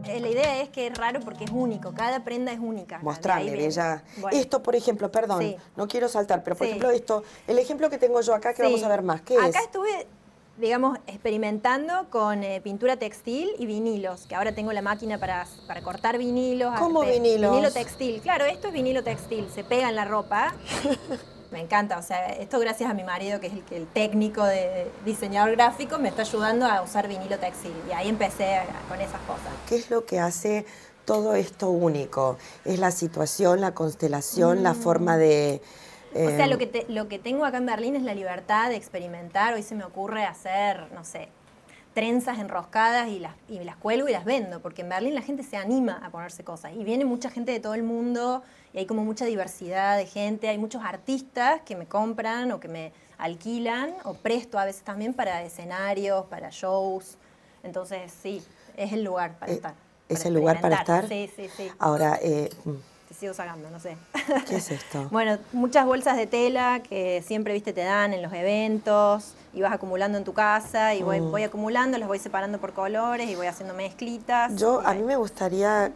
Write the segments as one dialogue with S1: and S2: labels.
S1: la idea es que es raro porque es único, cada prenda es única.
S2: Mostrame, Bella.
S1: Bueno.
S2: Esto, por ejemplo, perdón,
S1: Sí.
S2: no quiero saltar, pero por
S1: Sí.
S2: ejemplo esto, el ejemplo que tengo yo acá que vamos a ver más, ¿qué es?
S1: Acá estuve, digamos, experimentando con pintura textil y vinilos, que ahora tengo la máquina para cortar vinilos.
S2: ¿Cómo vinilos?
S1: Vinilo textil. Claro, esto es vinilo textil, se pega en la ropa. Me encanta, o sea, esto gracias a mi marido, que es el técnico de diseñador gráfico, me está ayudando a usar vinilo textil. Y ahí empecé con esas cosas.
S2: ¿Qué es lo que hace todo esto único? ¿Es la situación, la constelación, la forma de...?
S1: O sea, lo que tengo acá en Berlín es la libertad de experimentar. Hoy se me ocurre hacer, no sé, trenzas enroscadas y las cuelgo y las vendo, porque en Berlín la gente se anima a ponerse cosas. Y viene mucha gente de todo el mundo y hay como mucha diversidad de gente. Hay muchos artistas que me compran o que me alquilan o presto a veces también para escenarios, para shows. Entonces, sí, es el lugar para estar.
S2: ¿Es el lugar para estar?
S1: Sí, sí, sí.
S2: Ahora...
S1: Te sigo sacando, no sé.
S2: ¿Qué es esto?
S1: Bueno, muchas bolsas de tela que siempre, viste, te dan en los eventos y vas acumulando en tu casa y voy acumulando, las voy separando por colores y voy haciendo mezclitas.
S2: A mí me gustaría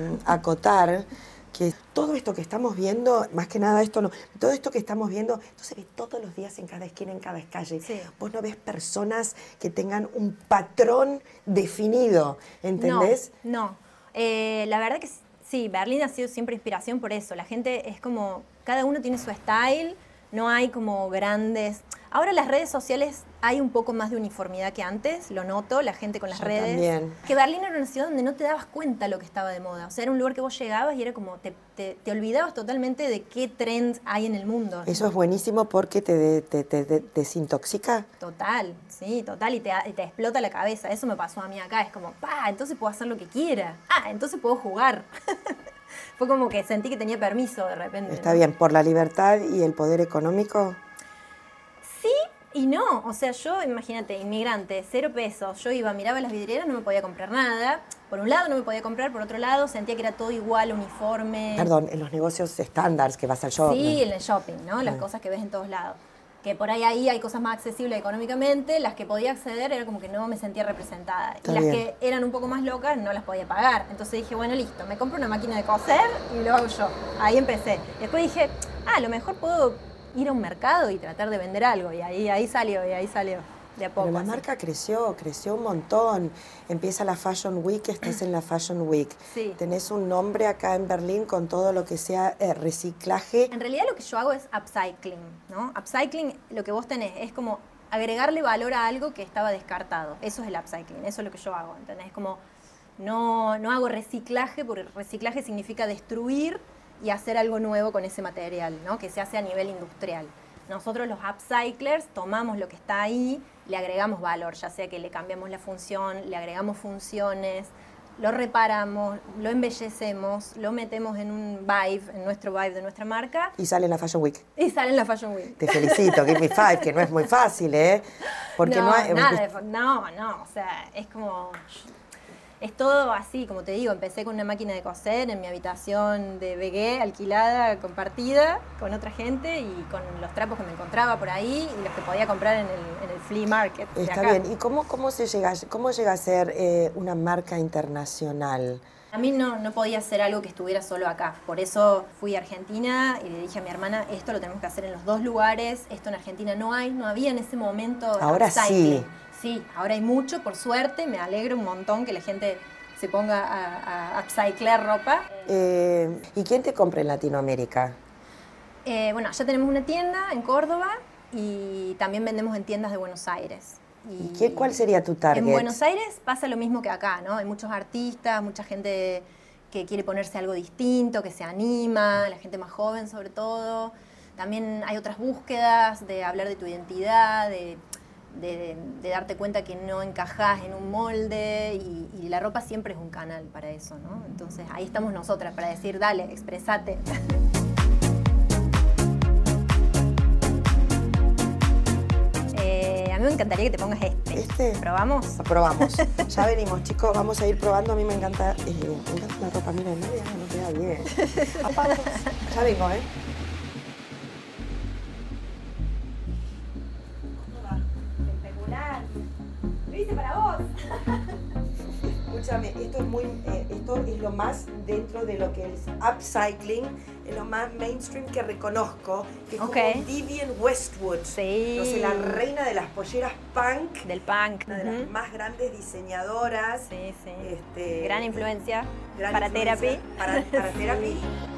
S2: acotar que todo esto que estamos viendo, más que nada esto no, todo esto que estamos viendo, esto se ve todos los días en cada esquina, en cada calle.
S1: Sí.
S2: Vos no ves personas que tengan un patrón definido, ¿entendés?
S1: No. La verdad que sí, Berlín ha sido siempre inspiración por eso. La gente es como, cada uno tiene su style, no hay como grandes... Ahora las redes sociales hay un poco más de uniformidad que antes, lo noto, la gente con las redes.
S2: También.
S1: Que Berlín era una ciudad donde no te dabas cuenta lo que estaba de moda. O sea, era un lugar que vos llegabas y era como, te olvidabas totalmente de qué trends hay en el mundo.
S2: Eso es buenísimo porque te desintoxica.
S1: Total, sí, total, y te explota la cabeza. Eso me pasó a mí acá, es como, entonces puedo hacer lo que quiera. Entonces puedo jugar. Fue como que sentí que tenía permiso de repente.
S2: Está bien, por la libertad y el poder económico.
S1: Sí y no, o sea, yo, imagínate, inmigrante, 0 pesos, yo iba, miraba las vidrieras, no me podía comprar nada. Por un lado no me podía comprar, por otro lado sentía que era todo igual, uniforme.
S2: Perdón, en los negocios estándares que vas al shopping.
S1: Sí, en el shopping, ¿no? Las cosas que ves en todos lados. Que por ahí hay cosas más accesibles económicamente, las que podía acceder era como que no me sentía representada.
S2: Está
S1: y las
S2: bien.
S1: que eran un poco más locas no las podía pagar. Entonces dije, bueno, listo, me compro una máquina de coser y lo hago yo. Ahí empecé. Después dije, a lo mejor puedo ir a un mercado y tratar de vender algo. Y ahí salió, de a poco.
S2: Pero la
S1: así.
S2: marca creció un montón. Empieza la Fashion Week, estás en la Fashion Week.
S1: Sí.
S2: Tenés un nombre acá en Berlín con todo lo que sea reciclaje.
S1: En realidad lo que yo hago es upcycling, ¿no? Upcycling, lo que vos tenés es como agregarle valor a algo que estaba descartado. Eso es el upcycling, eso es lo que yo hago, ¿entendés? Como no hago reciclaje, porque reciclaje significa destruir y hacer algo nuevo con ese material, ¿no? Que se hace a nivel industrial. Nosotros los upcyclers tomamos lo que está ahí, le agregamos valor, ya sea que le cambiamos la función, le agregamos funciones, lo reparamos, lo embellecemos, lo metemos en un vibe, en nuestro vibe de nuestra marca.
S2: Y sale en la Fashion Week.
S1: Y sale en la Fashion Week.
S2: Te felicito, Give Me Five, que no es muy fácil, ¿eh? Porque
S1: no,
S2: no hay...
S1: no, o sea, es como... Es todo así, como te digo, empecé con una máquina de coser en mi habitación de vegué, alquilada, compartida con otra gente y con los trapos que me encontraba por ahí y los que podía comprar en el flea market de
S2: Está
S1: acá.
S2: bien. ¿Y cómo llega a ser una marca internacional?
S1: A mí no podía hacer algo que estuviera solo acá. Por eso fui a Argentina y le dije a mi hermana, esto lo tenemos que hacer en los 2 lugares. Esto en Argentina no había en ese momento.
S2: Ahora
S1: upcycling.
S2: sí.
S1: Sí, ahora hay mucho, por suerte. Me alegro un montón que la gente se ponga a upcyclar ropa.
S2: ¿Y quién te compra en Latinoamérica?
S1: Bueno, allá tenemos una tienda en Córdoba y también vendemos en tiendas de Buenos Aires.
S2: ¿Y cuál sería tu target?
S1: En Buenos Aires pasa lo mismo que acá, ¿no? Hay muchos artistas, mucha gente que quiere ponerse algo distinto, que se anima, la gente más joven sobre todo. También hay otras búsquedas de hablar de tu identidad, de darte cuenta que no encajás en un molde y la ropa siempre es un canal para eso, ¿no? Entonces ahí estamos nosotras para decir, dale, expresate. A mí me encantaría que te pongas este.
S2: ¿Este?
S1: ¿Probamos?
S2: Probamos. Ya venimos, chicos, vamos a ir probando. A mí me encanta la ropa. Mira, no queda bien. Apago. Ya vengo, ¿eh?
S1: Espectacular. Lo hice para vos.
S2: escúchame, esto es lo más dentro de lo que es upcycling, es lo más mainstream que reconozco, que es como Vivienne Westwood.
S1: Sí.
S2: No sé, la reina de las polleras punk.
S1: Del punk.
S2: Una de las más grandes diseñadoras.
S1: Sí, sí.
S2: Gran
S1: influencia
S2: para
S1: para
S2: Therapy. Para Therapy.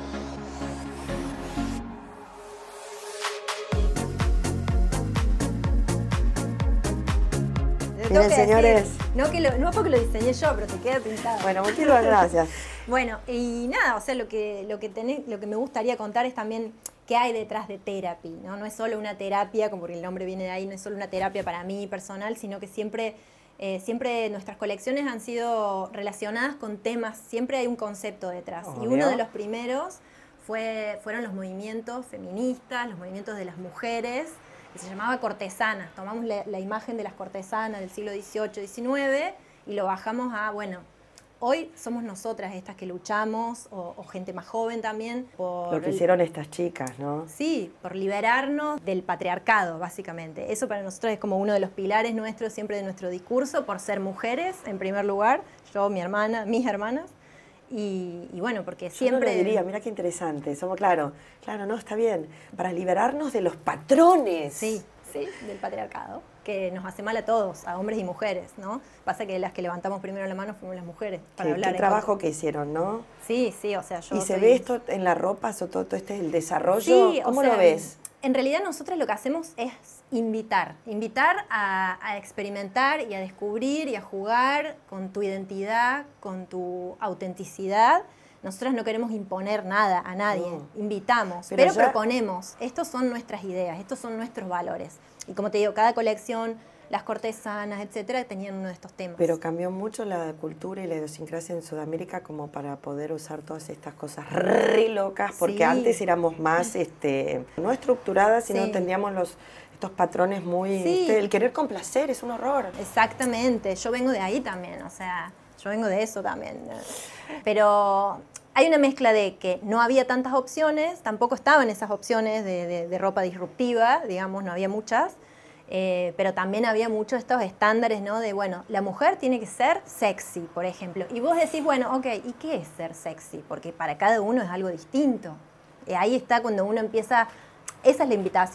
S2: Miren, señores.
S1: No es porque lo diseñé yo, pero te queda pintado.
S2: Bueno, muchísimas gracias.
S1: Bueno, y nada, o sea, lo que me gustaría contar es también qué hay detrás de Therapy, ¿no? No es solo una terapia, como porque el nombre viene de ahí, no es solo una terapia para mí personal, sino que siempre nuestras colecciones han sido relacionadas con temas, siempre hay un concepto detrás.
S2: Obvio.
S1: Y uno de los primeros fueron los movimientos feministas, los movimientos de las mujeres, que se llamaba cortesanas. Tomamos la imagen de las cortesanas del siglo XVIII, XIX y lo bajamos a, bueno, hoy somos nosotras estas que luchamos, o gente más joven también.
S2: Lo que hicieron estas chicas, ¿no?
S1: Sí, por liberarnos del patriarcado, básicamente. Eso para nosotros es como uno de los pilares nuestros, siempre de nuestro discurso, por ser mujeres, en primer lugar, yo, mi hermana, mis hermanas. Y bueno, porque siempre...
S2: Yo no lo diría, mira qué interesante. Somos, claro, no, está bien. Para liberarnos de los patrones.
S1: Sí, del patriarcado, que nos hace mal a todos, a hombres y mujeres, ¿no? Pasa que las que levantamos primero la mano fuimos las mujeres. Para hablar
S2: qué trabajo que hicieron, ¿no?
S1: Sí, o sea, yo...
S2: ¿Y se ve esto en la ropa, todo el desarrollo?
S1: Sí,
S2: ¿Cómo lo ves?
S1: En realidad nosotros lo que hacemos es invitar a experimentar y a descubrir y a jugar con tu identidad, con tu autenticidad. Nosotras no queremos imponer nada a nadie, invitamos, pero proponemos. Estos son nuestras ideas, estos son nuestros valores. Y como te digo, cada colección, las cortesanas, etcétera, tenían uno de estos temas.
S2: Pero cambió mucho la cultura y la idiosincrasia en Sudamérica como para poder usar todas estas cosas re locas, porque antes éramos más no estructuradas, sino teníamos estos patrones muy... el querer complacer es un horror.
S1: Exactamente, yo vengo de ahí también, o sea, yo vengo de eso también. Pero hay una mezcla de que no había tantas opciones, tampoco estaban esas opciones de ropa disruptiva, digamos, no había muchas. Pero también había muchos estos estándares, ¿no? De, bueno, la mujer tiene que ser sexy, por ejemplo. Y vos decís, bueno, ok, ¿y qué es ser sexy? Porque para cada uno es algo distinto. Ahí está cuando uno empieza, esa es la invitación.